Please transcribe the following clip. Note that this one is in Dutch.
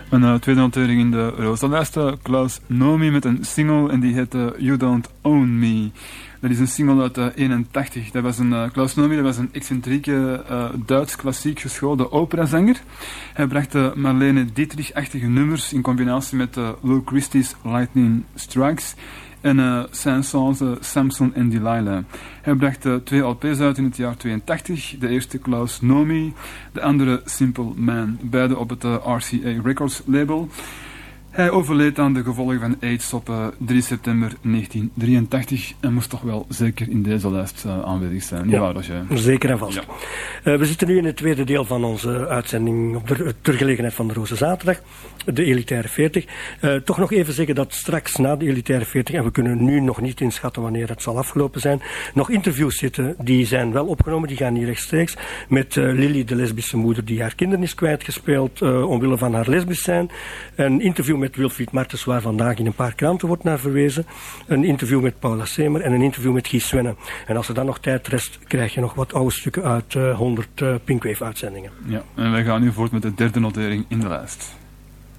Een tweede notering in de Rosa-lijst, Klaus Nomi met een single en die heet You Don't Own Me. Dat is een single uit 81. Dat was Klaus Nomi, dat was een excentrieke Duits klassiek geschoolde operazanger. Hij bracht Marlene Dietrich-achtige nummers in combinatie met Lou Christie's Lightning Strikes en Saint-Saëns Samson en Delilah. Hij bracht 2 LP's uit in het jaar 82. De eerste Klaus Nomi, de andere Simple Man. Beide op het RCA Records label. Hij overleed aan de gevolgen van AIDS op 3 september 1983 en moest toch wel zeker in deze lijst aanwezig zijn. Ja, zeker en vast. Ja. We zitten nu in het tweede deel van onze uitzending op de tergelegenheid van de Roze Zaterdag, de Elitaire 40. Toch nog even zeggen dat straks na de Elitaire 40, en we kunnen nu nog niet inschatten wanneer het zal afgelopen zijn, nog interviews zitten. Die zijn wel opgenomen, die gaan hier rechtstreeks met Lily, de lesbische moeder die haar kinderen is kwijtgespeeld omwille van haar lesbisch zijn. Een interview met Wilfried Martens, waar vandaag in een paar kranten wordt naar verwezen. Een interview met Paula Semer en een interview met Guy Swenne. En als er dan nog tijd rest, krijg je nog wat oude stukken uit 100 Pinkwave-uitzendingen. Ja, en wij gaan nu voort met de derde notering in de lijst.